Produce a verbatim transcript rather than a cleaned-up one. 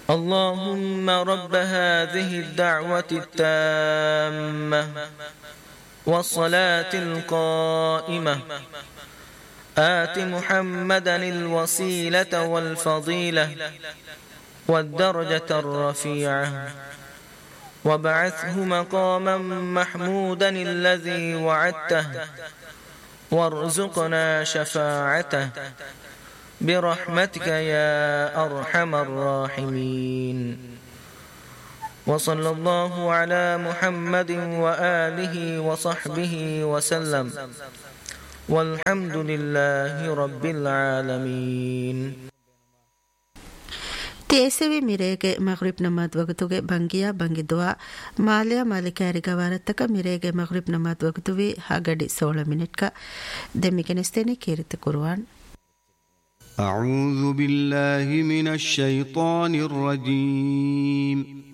اللهم رب هذه الدعوة التامة والصلاة القائمة آت محمدا الوسيلة والفضيلة والدرجة الرفيعة وابعثه مقاما محمودا الذي وعدته وارزقنا شفاعته برحمتك يا أرحم الراحمين. وصلى الله على محمد وآله وصحبه وسلم والحمد لله رب العالمين. ತೇಸವಿ ಮಿರೇಗೆ ಮಗ್ರಿಬ್ ನಮಾದ್ ವಗತುಗೆ ಬಂಗಿಯಾ ಬಂಗಿದುವ ಮಾಲ್ಯ ಮಾಲಿಕಾರಿಗ ವಾರತ್ತಕ ಮಿರೇಗೆ ಮಗ್ರಿಬ್ ನಮಾದ್ ವಗತುವಿ ಹಾಗಡಿ ಸೋಳ ಮಿನಿಟ್ಕ ದೆಮಿಗೆನೆಸ್ತೇನೆ ಕೇರಿತ ಕುರ್ವಾನ್. أعوذ بالله من الشيطان الرجيم